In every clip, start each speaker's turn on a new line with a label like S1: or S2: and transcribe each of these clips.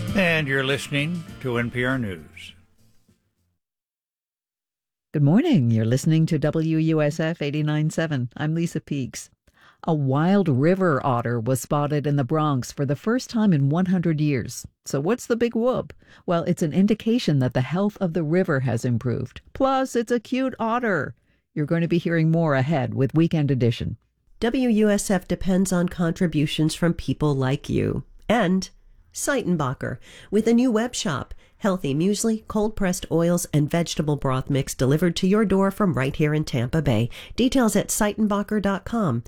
S1: And you're listening to NPR News.
S2: Good morning. You're listening to WUSF 89.7. I'm Lisa Peaks. A wild river otter was spotted in the Bronx for the first time in 100 years. So what's the big whoop? Well, it's an indication that the health of the river has improved. Plus, it's a cute otter. You're going to be hearing more ahead with Weekend Edition.
S3: WUSF depends on contributions from people like you. And Seitenbacher, with a new web shop. Healthy muesli, cold-pressed oils, and vegetable broth mix delivered to your door from right here in Tampa Bay. Details at Seitenbacher.com.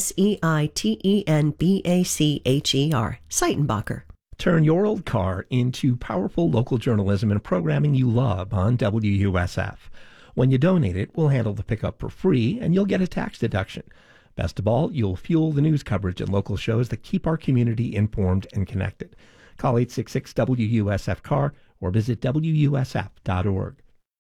S3: Seitenbacher. Seitenbacher.
S4: Turn your old car into powerful local journalism and programming you love on WUSF. When you donate it, we'll handle the pickup for free, and you'll get a tax deduction. Best of all, you'll fuel the news coverage and local shows that keep our community informed and connected. Call 866-WUSF-CAR or visit WUSF.org.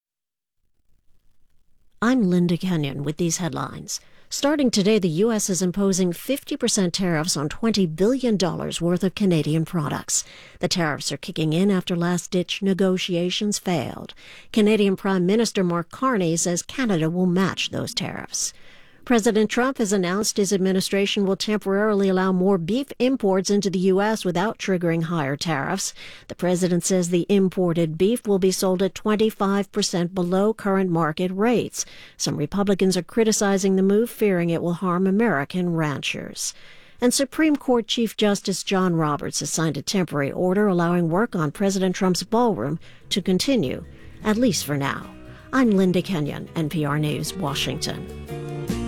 S5: I'm Linda Kenyon with these headlines. Starting today, the U.S. is imposing 50% tariffs on $20 billion worth of Canadian products. The tariffs are kicking in after last-ditch negotiations failed. Canadian Prime Minister Mark Carney says Canada will match those tariffs. President Trump has announced his administration will temporarily allow more beef imports into the U.S. without triggering higher tariffs. The president says the imported beef will be sold at 25% below current market rates. Some Republicans are criticizing the move, fearing it will harm American ranchers. And Supreme Court Chief Justice John Roberts has signed a temporary order allowing work on President Trump's ballroom to continue, at least for now. I'm Linda Kenyon, NPR News, Washington.